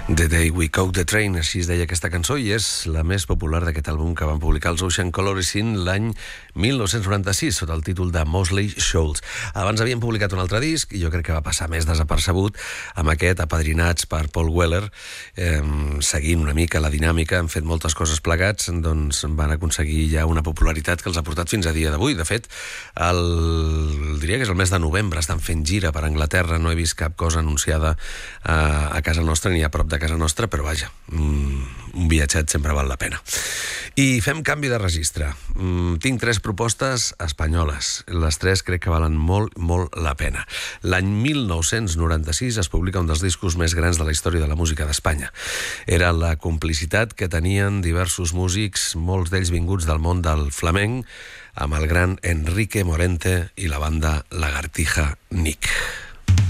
The Day We Caught the Train, així es deia aquesta cançó, i és la més popular d'aquest àlbum que van publicar els Ocean Colorisyn l'any 1996, sota el títol de Mosley Shoals. Abans havien publicat un altre disc, i jo crec que va passar més desapercebut, amb aquest, apadrinats per Paul Weller, seguint una mica la dinàmica, han fet moltes coses plegats, doncs van aconseguir ja una popularitat que els ha portat fins a dia d'avui. De fet, diria que és el mes de novembre, estan fent gira per Anglaterra, no he vist cap cosa anunciada a casa nostra ni a prop de casa nostra, però vaja, un viatget sempre val la pena. I fem canvi de registre. Tinc 3 propostes espanyoles. Les 3 crec que valen molt, molt la pena. L'any 1996 es publica un dels discos més grans de la història de la música d'Espanya. Era la complicitat que tenien diversos músics, molts d'ells vinguts del món del flamenc, amb el gran Enrique Morente i la banda Lagartija Nick.